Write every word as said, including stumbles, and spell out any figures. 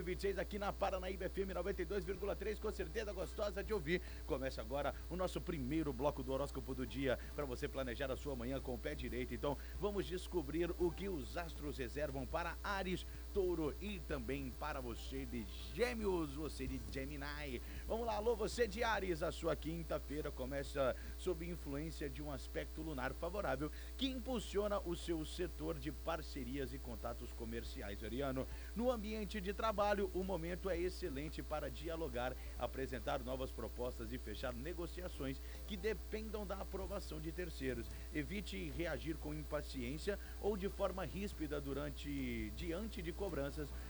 vinte e seis aqui na Paranaíba F M noventa e dois vírgula três, com certeza gostosa de ouvir. Começa agora o nosso primeiro bloco do horóscopo do dia, para você planejar a sua manhã com o pé direito. Então, vamos descobrir o que os astros reservam para Áries, Touro e também para você de Gêmeos, você de Gemini. Vamos lá, alô, você de Áries, a sua quinta-feira começa sob influência de um aspecto lunar favorável que impulsiona o seu setor de parcerias e contatos comerciais, ariano. No ambiente de trabalho, o momento é excelente para dialogar, apresentar novas propostas e fechar negociações que dependam da aprovação de terceiros. Evite reagir com impaciência ou de forma ríspida durante diante de cobranças,